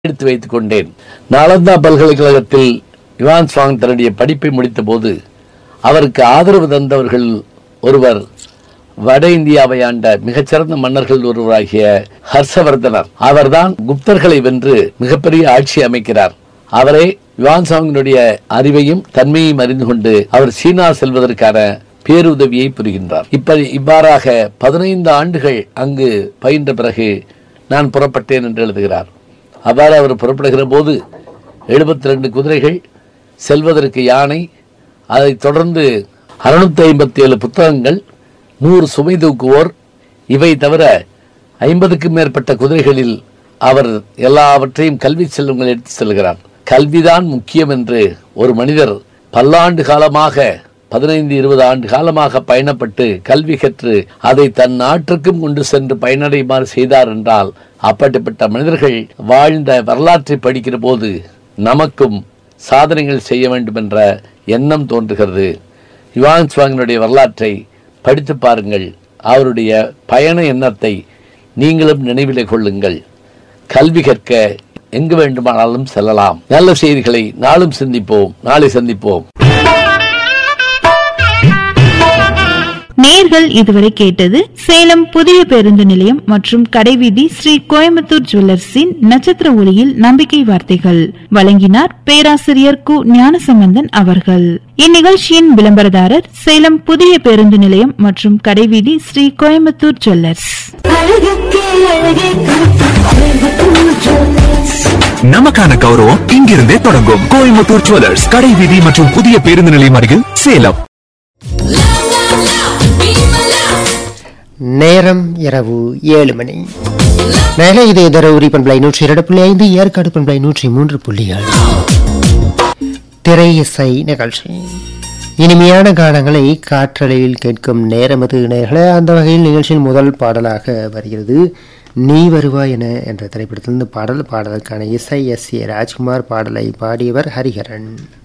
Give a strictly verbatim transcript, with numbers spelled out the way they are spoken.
எடுத்து வைத்துக் கொண்டேன். நாலந்தா பல்கலைக்கழகத்தில் யுவான் சுவாங் தன்னுடைய படிப்பை முடித்த போது அவருக்கு ஆதரவு தந்தவர்கள் ஒருவர் வட இந்தியாவை ஆண்ட மிகச்சிறந்த மன்னர்கள் ஒருவராகிய ஹர்ஷவர்தனர். அவர்தான் குப்தர்களை வென்று மிகப்பெரிய ஆட்சி அமைக்கிறார். அவரே யுவான் சுவாங்கினுடைய அறிவையும் தன்மையையும் அறிந்து கொண்டு அவர் சீனா செல்வதற்கான பேருதவியை புரிகின்றார். இப்ப இவ்வாறாக பதினைந்து ஆண்டுகள் அங்கு பயின்ற பிறகு நான் புறப்பட்டேன் என்று எழுதுகிறார். அவ்வாறு அவர் புறப்படுகிற போது எழுபத்தி ரெண்டு குதிரைகள், செல்வதற்கு யானை, அதைத் தொடர்ந்து அறுநூத்தி ஐம்பத்தி ஏழு புத்தகங்கள், நூறு சுமை தூக்குவோர், இவை தவிர ஐம்பதுக்கும் மேற்பட்ட குதிரைகளில் அவர் எல்லாவற்றையும் கல்வி செல்வங்கள் எடுத்து செல்கிறார். கல்விதான் முக்கியம் என்று ஒரு மனிதர் பல்லாண்டு காலமாக பதினைந்து இருபது ஆண்டு காலமாக பயணப்பட்டு கல்வி கற்று அதை தன் நாட்டிற்கும் கொண்டு சென்று பயனடைமாறு செய்தார் என்றால், அப்படிப்பட்ட மனிதர்கள் வாழ்ந்த வரலாற்றை படிக்கிற போது நமக்கும் சாதனைகள் செய்ய வேண்டும் என்ற எண்ணம் தோன்றுகிறது. யுவான் சுவாங்கினுடைய வரலாற்றை படித்து பாருங்கள். அவருடைய பயண எண்ணத்தை நீங்களும் நினைவிலே கொள்ளுங்கள். கல்வி கற்க எங்கு வேண்டுமானாலும் செல்லலாம். நல்ல செய்திகளை நாளும் சிந்திப்போம். நாளை சந்திப்போம். நேர்கள் இதுவரை கேட்டது சேலம் புதிய பேருந்து நிலையம் மற்றும் கடைவீதி ஸ்ரீ கோயம்புத்தூர் ஜுவல்லர்ஸின் நட்சத்திர ஒளியில் நம்பிக்கை வார்த்தைகள். வழங்கினார் பேராசிரியர் கு ஞானசம்பந்தன் அவர்கள். இந்நிகழ்ச்சியின் விளம்பரதாரர் சேலம் புதிய பேருந்து நிலையம் மற்றும் கடைவீதி ஸ்ரீ கோயம்புத்தூர் ஜுவல்லர்ஸ். நமக்கான கௌரவம் இங்கிருந்தே தொடங்கும். கோயம்புத்தூர் ஜுவல்லர்ஸ், கடைவீதி மற்றும் புதிய பேருந்து நிலையம் அருகில் சேலம். நேரம் இரவு ஏழு மணி. மேலே இதே தருமபுரி பண்பலை நூற்றி இரண்டு புள்ளி ஐந்து, ஏற்காடு பண்பலை நூற்றி மூன்று புள்ளி ஏழு. திரை இசை நிகழ்ச்சி. இனிமையான காலங்களை காற்றலையில் கேட்கும் நேரம் அது நேர்களே. அந்த வகையில் நிகழ்ச்சியின் முதல் பாடலாக வருகிறது நீ வருவாய் என என்ற திரைப்படத்திலிருந்து பாடல். பாடலுக்கான இசை எஸ் ஏ ராஜ்குமார். பாடலை பாடியவர் ஹரிஹரன்.